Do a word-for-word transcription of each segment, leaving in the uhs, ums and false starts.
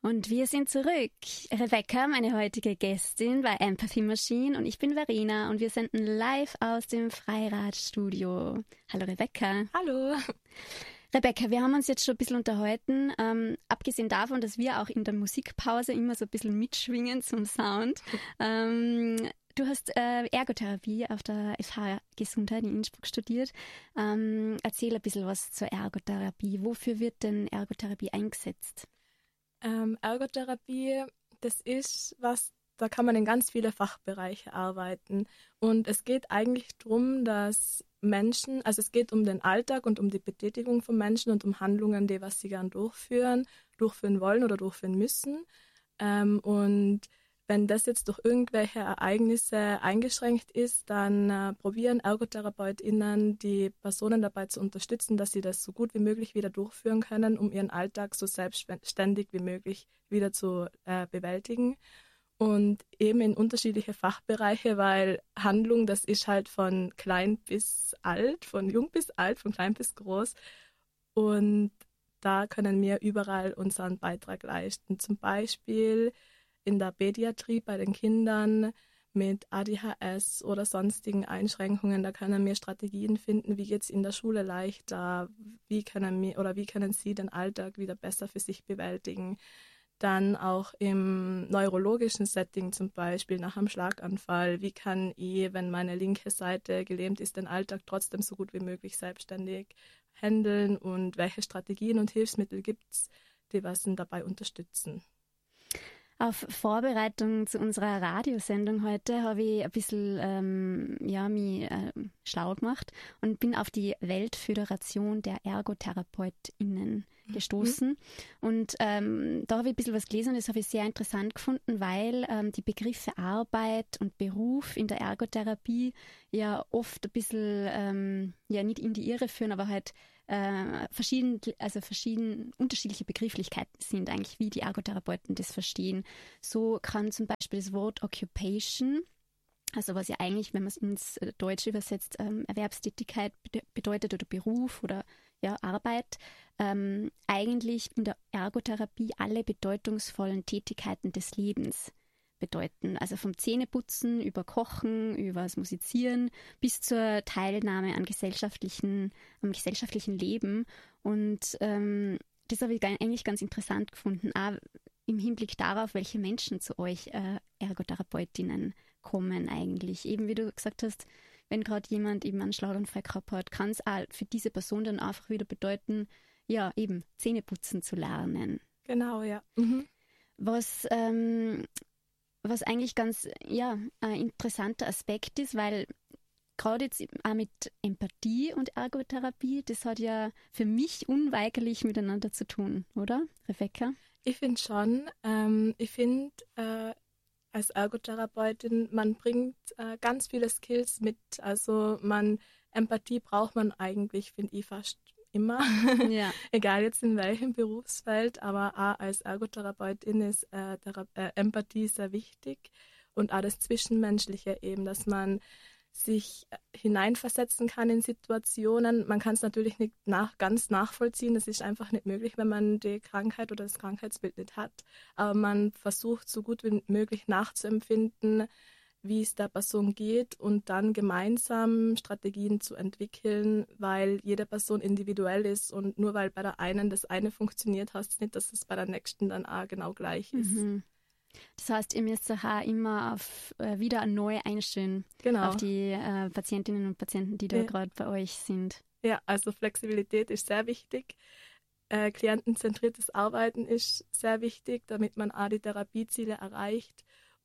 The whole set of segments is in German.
Und wir sind zurück. Rebecca, meine heutige Gästin bei Empathy Machine, und ich bin Verena und wir senden live aus dem Freiradstudio. Hallo Rebecca. Hallo. Rebecca, wir haben uns jetzt schon ein bisschen unterhalten, ähm, abgesehen davon, dass wir auch in der Musikpause immer so ein bisschen mitschwingen zum Sound. Ähm, du hast äh, Ergotherapie auf der F H Gesundheit in Innsbruck studiert. Ähm, erzähl ein bisschen was zur Ergotherapie. Wofür wird denn Ergotherapie eingesetzt? Ähm, Ergotherapie, das ist was, da kann man in ganz viele Fachbereiche arbeiten. Und es geht eigentlich darum, dass Menschen, also es geht um den Alltag und um die Betätigung von Menschen und um Handlungen, die was sie gern durchführen, durchführen wollen oder durchführen müssen. Ähm, und wenn das jetzt durch irgendwelche Ereignisse eingeschränkt ist, dann äh, probieren ErgotherapeutInnen, die Personen dabei zu unterstützen, dass sie das so gut wie möglich wieder durchführen können, um ihren Alltag so selbstständig wie möglich wieder zu äh, bewältigen. Und eben in unterschiedliche Fachbereiche, weil Handlung, das ist halt von klein bis alt, von jung bis alt, von klein bis groß. Und da können wir überall unseren Beitrag leisten. Zum Beispiel in der Pädiatrie bei den Kindern mit A D H S oder sonstigen Einschränkungen. Da können wir Strategien finden, wie geht es in der Schule leichter, wie können wir oder wie können sie den Alltag wieder besser für sich bewältigen. Dann auch im neurologischen Setting, zum Beispiel nach einem Schlaganfall. Wie kann ich, wenn meine linke Seite gelähmt ist, den Alltag trotzdem so gut wie möglich selbstständig handeln, und welche Strategien und Hilfsmittel gibt es, die was dabei unterstützen? Auf Vorbereitung zu unserer Radiosendung heute habe ich ein bisschen ähm, ja, mich äh, schlau gemacht und bin auf die Weltföderation der ErgotherapeutInnen gestoßen. Mhm. Und ähm, da habe ich ein bisschen was gelesen und das habe ich sehr interessant gefunden, weil ähm, die Begriffe Arbeit und Beruf in der Ergotherapie ja oft ein bisschen, ähm, ja nicht in die Irre führen, aber halt äh, verschieden, also verschieden unterschiedliche Begrifflichkeiten sind eigentlich, wie die Ergotherapeuten das verstehen. So kann zum Beispiel das Wort Occupation, also was ja eigentlich, wenn man es ins Deutsche übersetzt, ähm, Erwerbstätigkeit bedeutet oder Beruf oder ja, Arbeit, ähm, eigentlich in der Ergotherapie alle bedeutungsvollen Tätigkeiten des Lebens bedeuten. Also vom Zähneputzen über Kochen, über das Musizieren bis zur Teilnahme an gesellschaftlichen, am gesellschaftlichen Leben. Und ähm, das habe ich eigentlich ganz interessant gefunden, auch im Hinblick darauf, welche Menschen zu euch äh, Ergotherapeutinnen kommen eigentlich. Eben wie du gesagt hast, wenn gerade jemand eben einen Schlaganfall gehabt hat, kann es auch für diese Person dann einfach wieder bedeuten, ja, eben Zähneputzen zu lernen. Genau, ja. Mhm. Was, ähm, was eigentlich ganz, ja, ein interessanter Aspekt ist, weil gerade jetzt auch mit Empathie und Ergotherapie, das hat ja für mich unweigerlich miteinander zu tun, oder, Rebecca? Ich finde schon. Ähm, ich finde, äh, als Ergotherapeutin, man bringt äh, ganz viele Skills mit. Also man Empathie braucht man eigentlich, finde ich, fast immer. Ja. Egal jetzt in welchem Berufsfeld, aber auch als Ergotherapeutin ist äh, Thera- äh, Empathie sehr wichtig, und auch das Zwischenmenschliche eben, dass man sich hineinversetzen kann in Situationen. Man kann es natürlich nicht nach, ganz nachvollziehen, das ist einfach nicht möglich, wenn man die Krankheit oder das Krankheitsbild nicht hat. Aber man versucht so gut wie möglich nachzuempfinden, wie es der Person geht, und dann gemeinsam Strategien zu entwickeln, weil jede Person individuell ist, und nur weil bei der einen das eine funktioniert, heißt es nicht, dass es bei der nächsten dann auch genau gleich ist. Mhm. Das heißt, ihr müsst euch auch immer auf, äh, wieder neu einstellen, genau. auf die äh, Patientinnen und Patienten, die da ja. gerade bei euch sind. Ja, also Flexibilität ist sehr wichtig. Äh, klientenzentriertes Arbeiten ist sehr wichtig, damit man auch die Therapieziele erreicht.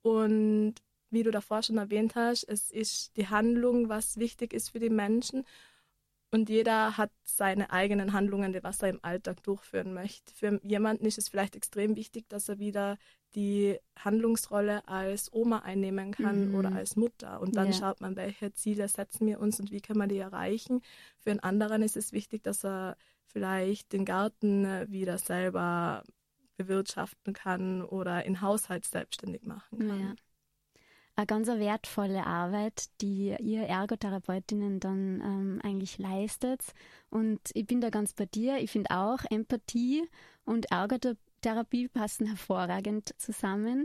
Und wie du davor schon erwähnt hast, es ist die Handlung, was wichtig ist für die Menschen. Und jeder hat seine eigenen Handlungen, die was er im Alltag durchführen möchte. Für jemanden ist es vielleicht extrem wichtig, dass er wieder die Handlungsrolle als Oma einnehmen kann mhm. oder als Mutter. Und dann ja. schaut man, welche Ziele setzen wir uns und wie können wir die erreichen. Für einen anderen ist es wichtig, dass er vielleicht den Garten wieder selber bewirtschaften kann oder in Haushalt selbstständig machen kann. Ja. Eine ganz wertvolle Arbeit, die ihr Ergotherapeutinnen dann ähm, eigentlich leistet. Und ich bin da ganz bei dir. Ich finde auch, Empathie und Ergotherapie Ergotherapie passen hervorragend zusammen.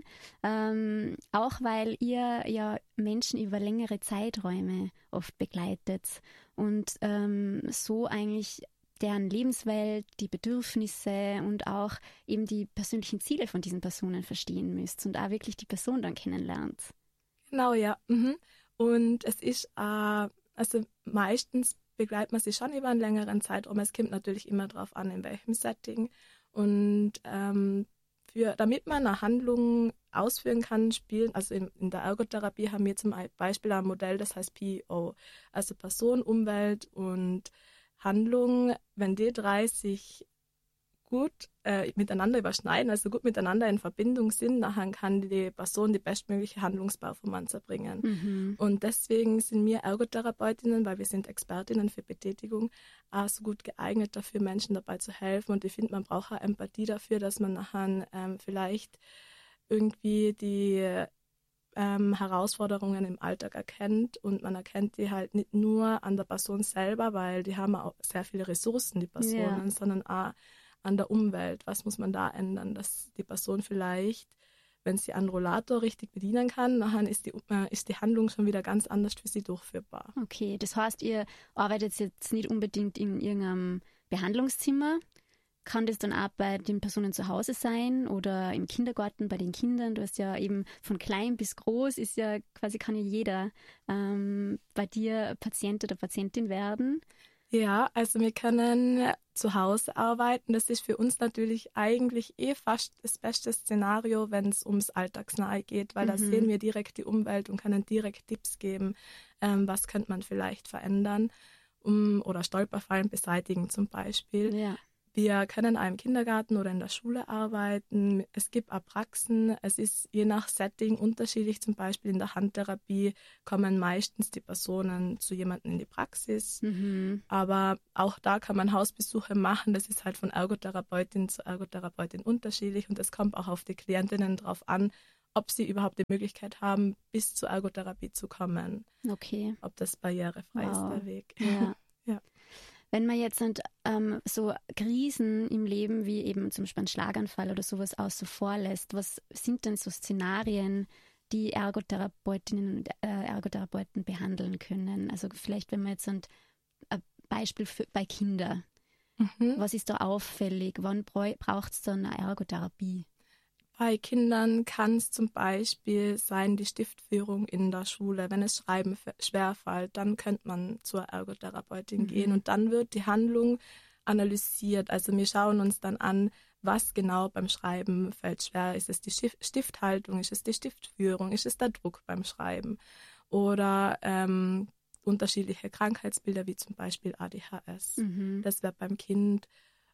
Ähm, auch weil ihr ja Menschen über längere Zeiträume oft begleitet und ähm, so eigentlich deren Lebenswelt, die Bedürfnisse und auch eben die persönlichen Ziele von diesen Personen verstehen müsst und auch wirklich die Person dann kennenlernt. Genau, ja. Mhm. Und es ist, äh, also meistens begleitet man sich schon über einen längeren Zeitraum. Es kommt natürlich immer darauf an, in welchem Setting. Und ähm, für, damit man eine Handlung ausführen kann, spielen, also in, in der Ergotherapie haben wir zum Beispiel ein Modell, das heißt P O, also Person, Umwelt und Handlung. Wenn die drei sich gut äh, miteinander überschneiden, also gut miteinander in Verbindung sind, dann kann die Person die bestmögliche Handlungsperformance erbringen. Mhm. Und deswegen sind wir Ergotherapeutinnen, weil wir sind Expertinnen für Betätigung, auch so gut geeignet dafür, Menschen dabei zu helfen. Und ich finde, man braucht auch Empathie dafür, dass man nachher ähm, vielleicht irgendwie die ähm, Herausforderungen im Alltag erkennt und man erkennt die halt nicht nur an der Person selber, weil die haben auch sehr viele Ressourcen, die Personen, Ja. sondern auch an der Umwelt. Was muss man da ändern, dass die Person vielleicht, wenn sie einen Rollator richtig bedienen kann, dann ist die, äh, ist die Handlung schon wieder ganz anders für sie durchführbar. Okay, das heißt, ihr arbeitet jetzt nicht unbedingt in irgendeinem Behandlungszimmer. Kann das dann auch bei den Personen zu Hause sein oder im Kindergarten bei den Kindern? Du hast ja eben von klein bis groß, ist ja quasi, kann ja jeder ähm, bei dir Patient oder Patientin werden. Ja, also wir können zu Hause arbeiten. Das ist für uns natürlich eigentlich eh fast das beste Szenario, wenn es ums Alltagsnahe geht, weil Mhm. da sehen wir direkt die Umwelt und können direkt Tipps geben, ähm, was könnte man vielleicht verändern um, oder Stolperfallen beseitigen zum Beispiel. Ja. Wir können auch im Kindergarten oder in der Schule arbeiten. Es gibt auch Praxen. Es ist je nach Setting unterschiedlich. Zum Beispiel in der Handtherapie kommen meistens die Personen zu jemandem in die Praxis. Mhm. Aber auch da kann man Hausbesuche machen. Das ist halt von Ergotherapeutin zu Ergotherapeutin unterschiedlich. Und es kommt auch auf die Klientinnen drauf an, ob sie überhaupt die Möglichkeit haben, bis zur Ergotherapie zu kommen. Okay. Ob das barrierefrei Wow. ist, der Weg. Ja. Ja. Wenn man jetzt ähm, so Krisen im Leben wie eben zum Beispiel einen Schlaganfall oder sowas außen vor lässt, was sind denn so Szenarien, die Ergotherapeutinnen und äh, Ergotherapeuten behandeln können? Also vielleicht, wenn man jetzt ein, ein Beispiel für, bei Kindern, Mhm. was ist da auffällig? Wann braucht es dann eine Ergotherapie? Bei Kindern kann es zum Beispiel sein, die Stiftführung in der Schule. Wenn es Schreiben schwerfällt, dann könnte man zur Ergotherapeutin Mhm. gehen und dann wird die Handlung analysiert. Also wir schauen uns dann an, was genau beim Schreiben fällt schwer. Ist es die Stifthaltung? Ist es die Stiftführung? Ist es der Druck beim Schreiben? Oder ähm, unterschiedliche Krankheitsbilder wie zum Beispiel A D H S. Mhm. Das wäre beim Kind.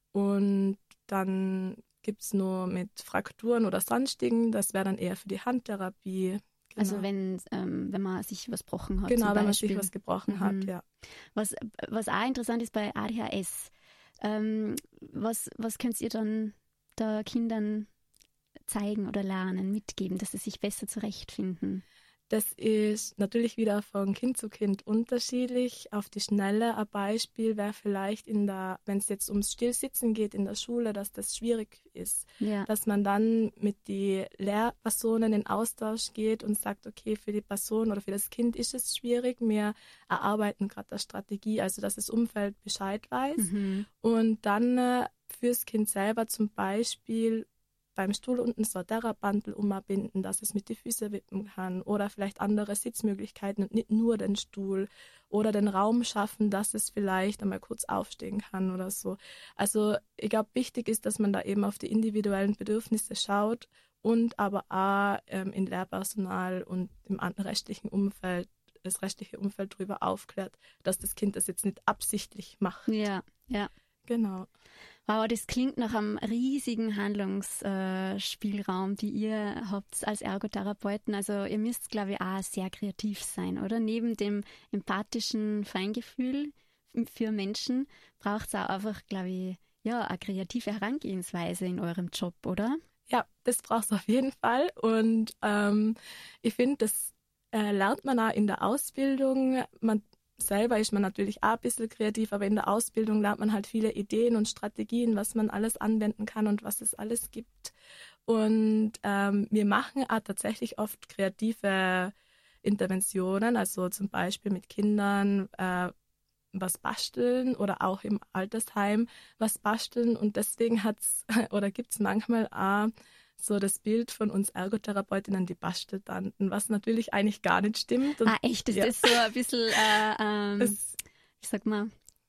Und dann gibt es nur mit Frakturen oder sonstigen, das wäre dann eher für die Handtherapie. Genau. Also wenn, ähm, wenn man sich was gebrochen hat. Genau, zum wenn man Beispiel. sich was gebrochen Mhm. hat, ja. Was, was auch interessant ist bei A D H S, ähm, was, was könnt ihr dann da Kindern zeigen oder lernen, mitgeben, dass sie sich besser zurechtfinden? Das ist natürlich wieder von Kind zu Kind unterschiedlich. Auf die Schnelle ein Beispiel wäre vielleicht, in der, wenn es jetzt ums Stillsitzen geht in der Schule, dass das schwierig ist. Ja. Dass man dann mit den Lehrpersonen in Austausch geht und sagt, okay, für die Person oder für das Kind ist es schwierig. Wir erarbeiten gerade eine Strategie, also dass das Umfeld Bescheid weiß. Mhm. Und dann äh, fürs Kind selber zum Beispiel beim Stuhl unten so ein Therabandel umbinden, dass es mit die Füße wippen kann oder vielleicht andere Sitzmöglichkeiten und nicht nur den Stuhl oder den Raum schaffen, dass es vielleicht einmal kurz aufstehen kann oder so. Also ich glaube, wichtig ist, dass man da eben auf die individuellen Bedürfnisse schaut und aber auch ähm, in Lehrpersonal und im restlichen Umfeld, das restliche Umfeld darüber aufklärt, dass das Kind das jetzt nicht absichtlich macht. Ja, ja. Genau. Wow, das klingt nach einem riesigen Handlungsspielraum, äh, die ihr habt als Ergotherapeuten. Also ihr müsst, glaube ich, auch sehr kreativ sein, oder? Neben dem empathischen Feingefühl für Menschen braucht es auch einfach, glaube ich, ja, eine kreative Herangehensweise in eurem Job, oder? Ja, das braucht es auf jeden Fall. Und ähm, ich finde, das äh, lernt man auch in der Ausbildung. Man selber ist man natürlich auch ein bisschen kreativ, aber in der Ausbildung lernt man halt viele Ideen und Strategien, was man alles anwenden kann und was es alles gibt. Und ähm, wir machen auch tatsächlich oft kreative Interventionen, also zum Beispiel mit Kindern äh, was basteln oder auch im Altersheim was basteln. Und deswegen hat's oder gibt es manchmal auch so das Bild von uns Ergotherapeutinnen, die Basteltanten, was natürlich eigentlich gar nicht stimmt. Und, ah, echt? Ist ja. das so ein bisschen, äh, ähm, Es, ich sag mal,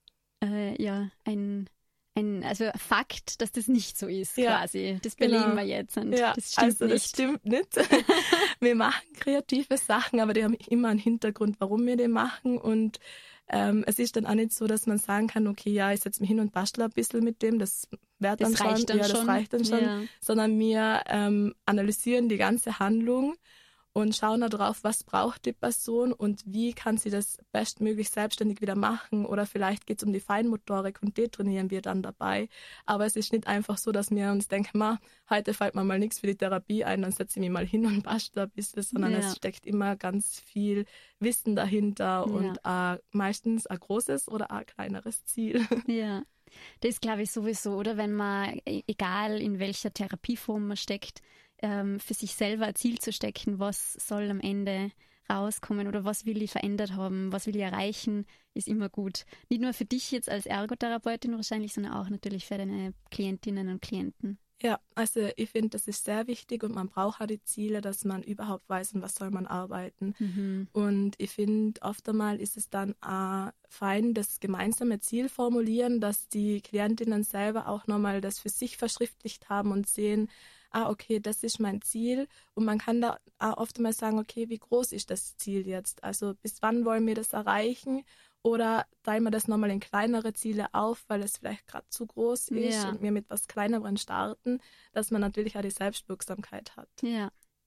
äh, ja, ein, ein, also ein Fakt, dass das nicht so ist, ja, quasi. Das belegen genau. wir jetzt. Und ja, das stimmt also nicht. das stimmt nicht. Wir machen kreative Sachen, aber die haben immer einen Hintergrund, warum wir die machen. Und ähm, es ist dann auch nicht so, dass man sagen kann, okay, ja, ich setze mich hin und bastle ein bisschen mit dem, das wäre dann Das schon, reicht dann ja, das schon. reicht dann schon, Ja. sondern wir ähm, analysieren die ganze Handlung und schauen darauf, was braucht die Person und wie kann sie das bestmöglich selbstständig wieder machen, oder vielleicht geht es um die Feinmotorik und die trainieren wir dann dabei. Aber es ist nicht einfach so, dass wir uns denken, ma, heute fällt mir mal nichts für die Therapie ein, dann setze ich mich mal hin und bastle ein bisschen, sondern Ja. es steckt immer ganz viel Wissen dahinter und äh, meistens ein großes oder ein kleineres Ziel. Ja, das ist, glaube ich, sowieso, oder wenn man, e- egal in welcher Therapieform man steckt, ähm, für sich selber ein Ziel zu stecken, was soll am Ende rauskommen oder was will ich verändert haben, was will ich erreichen, ist immer gut. Nicht nur für dich jetzt als Ergotherapeutin wahrscheinlich, sondern auch natürlich für deine Klientinnen und Klienten. Ja, also ich finde, das ist sehr wichtig und man braucht auch die Ziele, dass man überhaupt weiß, an was soll man arbeiten. Mhm. Und ich finde, oft einmal ist es dann auch fein, das gemeinsame Ziel formulieren, dass die Klientinnen selber auch nochmal das für sich verschriftlicht haben und sehen, ah, okay, das ist mein Ziel. Und man kann da auch oft mal sagen, okay, wie groß ist das Ziel jetzt? Also bis wann wollen wir das erreichen? Oder teilen wir das nochmal in kleinere Ziele auf, weil es vielleicht gerade zu groß ist Ja. und wir mit was Kleinerem starten, dass man natürlich auch die Selbstwirksamkeit hat. Ja.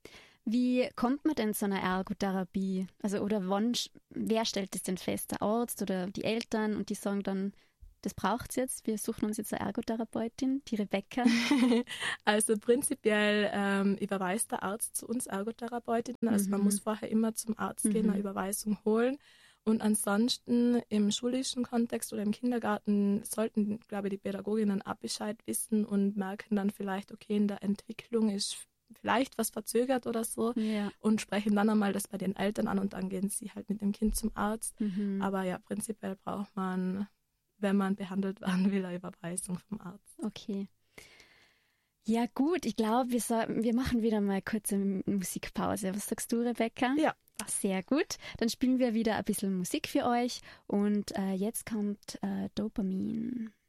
Wie kommt man denn zu einer Ergotherapie? Also, oder wann, sch- wer stellt das denn fest? Der Arzt oder die Eltern, und die sagen dann, das braucht's jetzt, wir suchen uns jetzt eine Ergotherapeutin, die Rebecca. Also prinzipiell ähm, überweist der Arzt zu uns Ergotherapeutinnen. Also man Mhm. muss vorher immer zum Arzt gehen, Mhm. eine Überweisung holen. Und ansonsten im schulischen Kontext oder im Kindergarten sollten, glaube ich, die Pädagoginnen auch Bescheid wissen und merken dann vielleicht, okay, in der Entwicklung ist vielleicht was verzögert oder so, Ja. und sprechen dann einmal das bei den Eltern an und dann gehen sie halt mit dem Kind zum Arzt. Mhm. Aber ja, prinzipiell braucht man, wenn man behandelt werden will, eine Überweisung vom Arzt. Okay. Ja gut, ich glaube, wir, so, wir machen wieder mal kurze Musikpause. Was sagst du, Rebecca? Ja. Sehr gut. Dann spielen wir wieder ein bisschen Musik für euch. Und äh, jetzt kommt äh, Dopamin.